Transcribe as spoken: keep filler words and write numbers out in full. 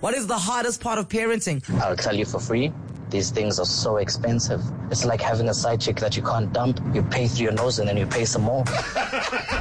What is the hardest part of parenting? I'll tell you for free. These things are so expensive. It's like having a side chick that you can't dump. You pay through your nose and then you pay some more.